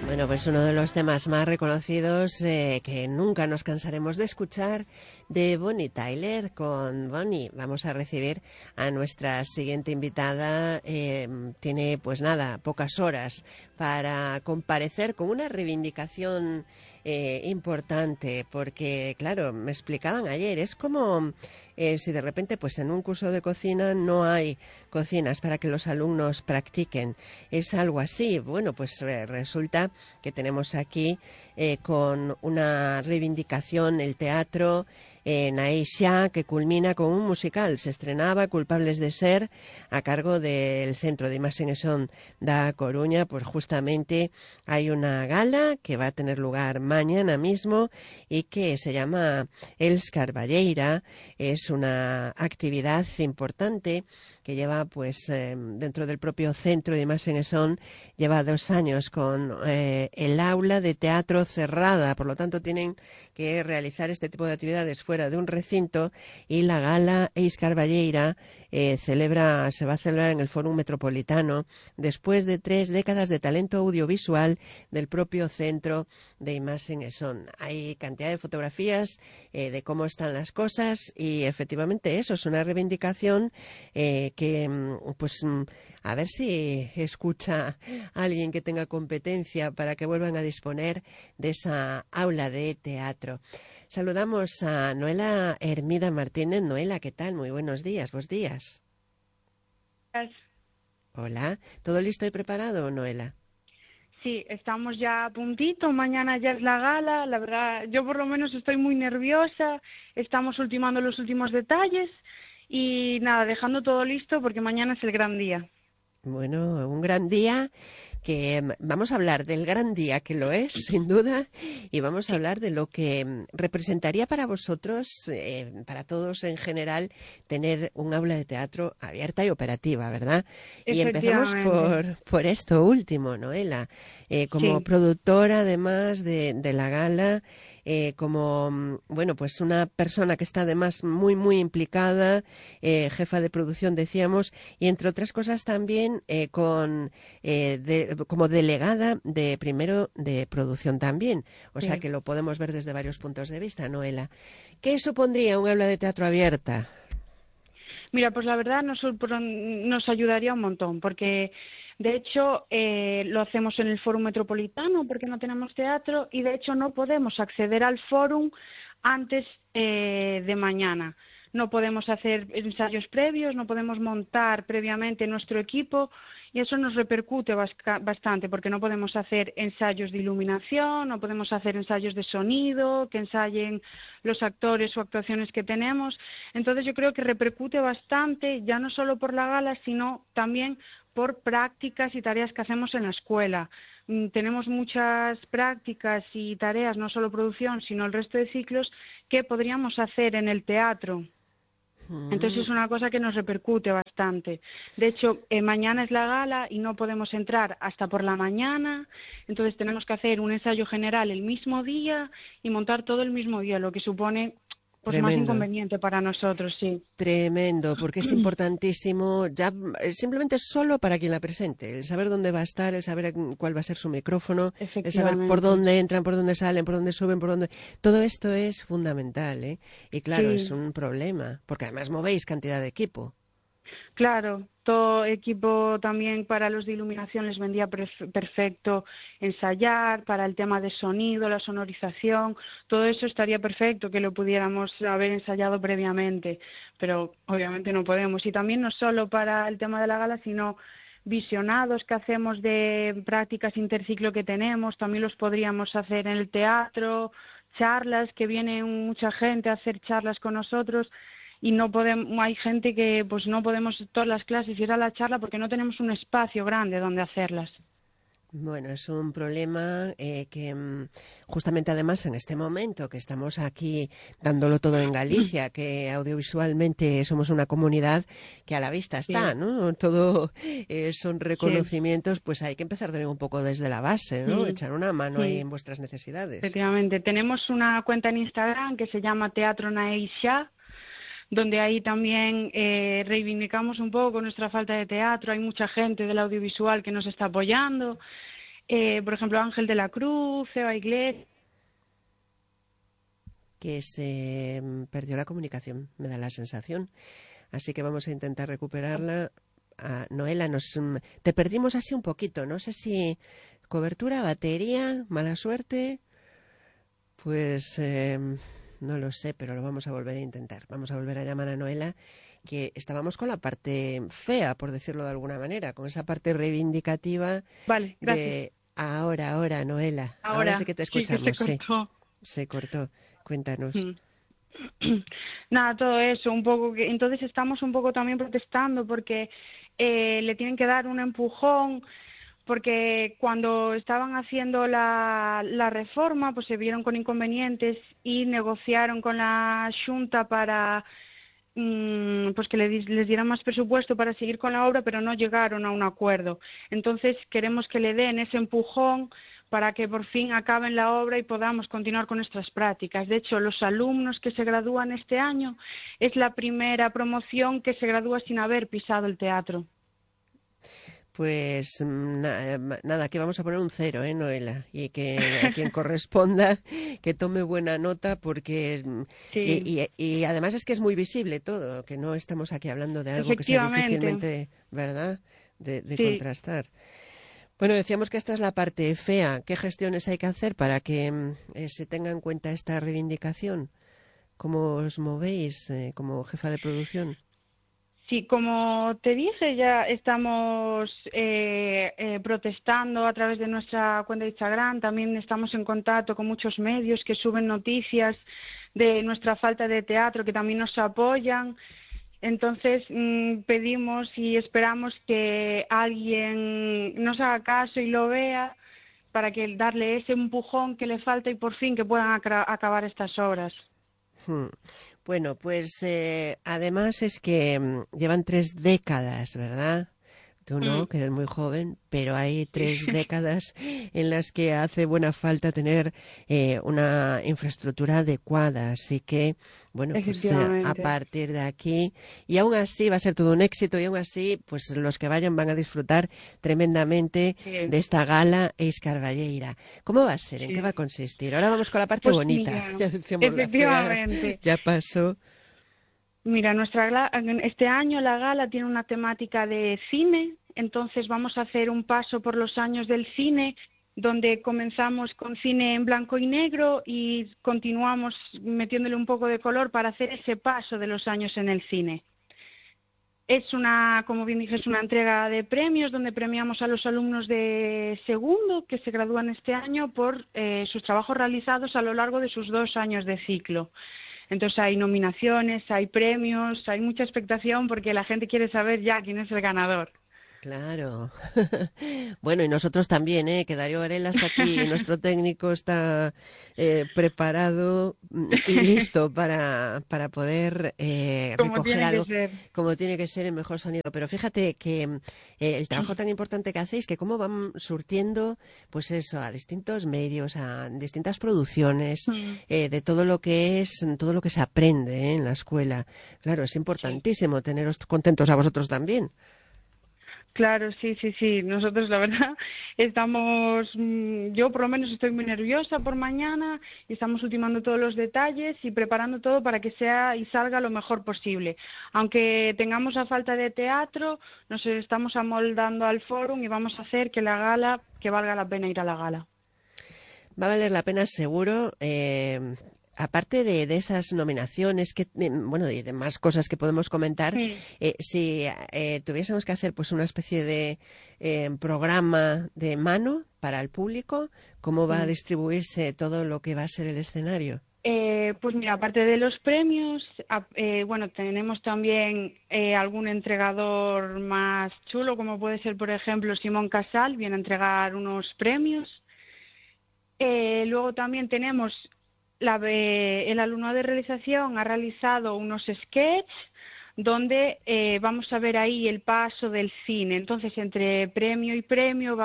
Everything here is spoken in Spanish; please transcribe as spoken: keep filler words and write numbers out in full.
Bueno, pues uno de los temas más reconocidos eh, que nunca nos cansaremos de escuchar de Bonnie Tyler. Con Bonnie vamos a recibir a nuestra siguiente invitada. Eh, tiene, pues nada, pocas horas para comparecer con una reivindicación eh, importante, porque, claro, me explicaban ayer, es como eh, si de repente pues en un curso de cocina no hay cocinas para que los alumnos practiquen. Es algo así. Bueno, pues re resulta que tenemos aquí eh, con una reivindicación el teatro en Aisha, que culmina con un musical. Se estrenaba Culpables de Ser a cargo del Centro de Imagen e Son da Coruña. Pues justamente hay una gala que va a tener lugar mañana mismo y que se llama Els Carballeira. Es una actividad importante que lleva pues eh, dentro del propio Centro de Imagen e Son, lleva dos años con eh, el aula de teatro cerrada, por lo tanto tienen que realizar este tipo de actividades fuera de un recinto, y la gala Els Carballeira eh, celebra, se va a celebrar en el Fórum Metropolitano después de tres décadas de talento audiovisual del propio Centro de Imagen e Son. Hay cantidad de fotografías eh, de cómo están las cosas y efectivamente eso es una reivindicación eh, que pues a ver si escucha a alguien que tenga competencia para que vuelvan a disponer de esa aula de teatro. Saludamos a Noela Hermida Martínez. Noela, ¿qué tal? Muy buenos días, buenos días. Gracias. Hola, ¿todo listo y preparado, Noela? Sí, estamos ya a puntito, mañana ya es la gala, la verdad, yo por lo menos estoy muy nerviosa, estamos ultimando los últimos detalles y nada, dejando todo listo porque mañana es el gran día. Bueno, un gran día que vamos a hablar del gran día que lo es, sin duda, y vamos a Sí. hablar de lo que representaría para vosotros, eh, para todos en general, tener un aula de teatro abierta y operativa, ¿verdad? Y empezamos Efectivamente, por, por esto último, Noela, eh, como sí. productora además de, de la gala, eh, como, bueno, pues una persona que está además muy, muy implicada, eh, jefa de producción, decíamos, y entre otras cosas también eh, con eh, de, como delegada de primero de producción también. O sea Sí. que lo podemos ver desde varios puntos de vista, Noela. ¿Qué supondría un aula de teatro abierta? Mira, pues la verdad nos, nos ayudaría un montón, porque de hecho eh, lo hacemos en el Fórum Metropolitano porque no tenemos teatro y de hecho no podemos acceder al Fórum antes eh, de mañana. No podemos hacer ensayos previos, no podemos montar previamente nuestro equipo y eso nos repercute bastante porque no podemos hacer ensayos de iluminación, no podemos hacer ensayos de sonido, que ensayen los actores o actuaciones que tenemos. Entonces yo creo que repercute bastante, ya no solo por la gala, sino también por prácticas y tareas que hacemos en la escuela. Tenemos muchas prácticas y tareas, no solo producción, sino el resto de ciclos, que podríamos hacer en el teatro. Entonces es una cosa que nos repercute bastante. De hecho, eh, mañana es la gala y no podemos entrar hasta por la mañana, entonces tenemos que hacer un ensayo general el mismo día y montar todo el mismo día, lo que supone pues más Tremendo. inconveniente para nosotros, sí. Tremendo, porque es importantísimo, ya simplemente solo para quien la presente, el saber dónde va a estar, el saber cuál va a ser su micrófono, el saber por Efectivamente. dónde entran, por dónde salen, por dónde suben, por dónde... Todo esto es fundamental, ¿eh? Y claro, es Sí, un problema, porque además movéis cantidad de equipo. claro, todo equipo también para los de iluminación les vendría perfecto ensayar, para el tema de sonido, la sonorización, todo eso estaría perfecto que lo pudiéramos haber ensayado previamente, pero obviamente no podemos. Y también no solo para el tema de la gala, sino visionados que hacemos de prácticas interciclo que tenemos, también los podríamos hacer en el teatro, charlas, que viene mucha gente a hacer charlas con nosotros. Y no podemos, hay gente que pues no podemos todas las clases ir a la charla porque no tenemos un espacio grande donde hacerlas. Bueno, es un problema eh, que mm, justamente además en este momento que estamos aquí dándolo todo en Galicia, que audiovisualmente somos una comunidad que a la vista está, Sí, ¿no? Todo eh, son sí. reconocimientos, pues hay que empezar también un poco desde la base, ¿no? Mm, Echar una mano ahí mm. en vuestras necesidades. Efectivamente, tenemos una cuenta en Instagram que se llama Teatro Naisha, donde ahí también eh, reivindicamos un poco nuestra falta de teatro. Hay mucha gente del audiovisual que nos está apoyando. eh, por ejemplo, Ángel de la Cruz, Eva Iglesias. Que se mm, perdió la comunicación, me da la sensación. Así que vamos a intentar recuperarla. Ah, Noela, nos, mm, te perdimos así un poquito. No sé si cobertura, batería, mala suerte. Pues eh, no lo sé, pero lo vamos a volver a intentar. Vamos a volver a llamar a Noela, que estábamos con la parte fea, por decirlo de alguna manera, con esa parte reivindicativa Vale, gracias. de ahora, ahora, Noela. Ahora sí Ahora, que te sí que se escuchamos, sí. cortó. Se cortó. Cuéntanos. Mm. Nada, todo eso, un poco que entonces estamos un poco también protestando porque eh, le tienen que dar un empujón, porque cuando estaban haciendo la, la reforma pues se vieron con inconvenientes y negociaron con la Xunta para mm, pues que le dis- les dieran más presupuesto para seguir con la obra, pero no llegaron a un acuerdo. Entonces queremos que le den ese empujón para que por fin acaben la obra y podamos continuar con nuestras prácticas. De hecho, los alumnos que se gradúan este año es la primera promoción que se gradúa sin haber pisado el teatro. Pues mm, na- eh, ma- nada, que vamos a poner un cero, ¿eh, Noela? Y que a quien corresponda que tome buena nota porque... mm, Sí, Y, y- y además es que es muy visible todo, que no estamos aquí hablando de algo que sea efectivamente, difícilmente, ¿verdad?, de, de sí. contrastar. Bueno, decíamos que esta es la parte fea. ¿Qué gestiones hay que hacer para que mm, eh, se tenga en cuenta esta reivindicación? ¿Cómo os movéis eh, como jefa de producción? Sí, como te dije, ya estamos eh, eh, protestando a través de nuestra cuenta de Instagram. También estamos en contacto con muchos medios que suben noticias de nuestra falta de teatro, que también nos apoyan. Entonces mm, pedimos y esperamos que alguien nos haga caso y lo vea para que darle ese empujón que le falta y por fin que puedan acra- acabar estas obras. Hmm. Bueno, pues eh, además es que mm, llevan tres décadas, ¿verdad? Tú no, Mm, que eres muy joven, pero hay sí, tres décadas en las que hace buena falta tener eh, una infraestructura adecuada. Así que, bueno, pues eh, a efectivamente. partir de aquí, y aún así va a ser todo un éxito, y aún así, pues los que vayan van a disfrutar tremendamente Sí, de esta gala Eis Carballeira. ¿Cómo va a ser? ¿En qué va sí. a consistir? Ahora vamos con la parte Pues bonita. mira, Ya decíamos la fea, efectivamente. ya pasó. Mira, nuestra gla- este año la gala tiene una temática de cine, entonces vamos a hacer un paso por los años del cine, donde comenzamos con cine en blanco y negro y continuamos metiéndole un poco de color para hacer ese paso de los años en el cine. Es una, como bien dije, es una entrega de premios donde premiamos a los alumnos de segundo que se gradúan este año por eh, sus trabajos realizados a lo largo de sus dos años de ciclo. Entonces hay nominaciones, hay premios, hay mucha expectación porque la gente quiere saber ya quién es el ganador. Claro. Bueno, y nosotros también, ¿eh? Que Darío Varela está aquí, nuestro técnico está eh, preparado mm, y listo para, para poder eh, Como recoger tiene que algo ser. como tiene que ser el mejor sonido. Pero fíjate que mm, eh, el trabajo tan importante que hacéis, que cómo van surtiendo, pues eso, a distintos medios, a distintas producciones, Mm, eh, de todo lo que es, todo lo que se aprende, ¿eh? En la escuela. Claro, es sí. importantísimo teneros contentos a vosotros también. Claro, sí, sí, sí. Nosotros, la verdad, estamos, mm, yo por lo menos estoy muy nerviosa por mañana y estamos ultimando todos los detalles y preparando todo para que sea y salga lo mejor posible. Aunque tengamos a falta de teatro, nos estamos amoldando al fórum y vamos a hacer que la gala, que valga la pena ir a la gala. Va a valer la pena seguro. Eh, aparte de, de esas nominaciones, que, eh, bueno, y de más cosas que podemos comentar, Mm, eh, si eh, tuviésemos que hacer pues una especie de eh, programa de mano para el público, ¿cómo va a mm. distribuirse todo lo que va a ser el escenario? Eh, pues mira, aparte de los premios, a- eh, bueno, tenemos también eh, algún entregador más chulo, como puede ser, por ejemplo, Simón Casal, viene a entregar unos premios. Eh, luego también tenemos la, eh, el alumno de realización ha realizado unos sketches donde eh, vamos a ver ahí el paso del cine. Entonces, entre premio y premio